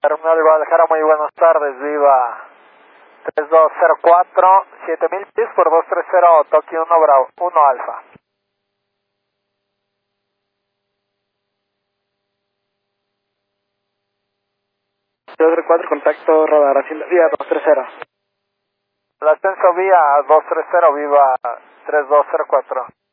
Terminal Guadalajara, muy buenas tardes, viva 3204, 7000 pies por 230, Tokio 1 Bravo, 1 Alfa. 234, contacto radar, haciendo vía 230. El ascenso vía 230, viva 3204.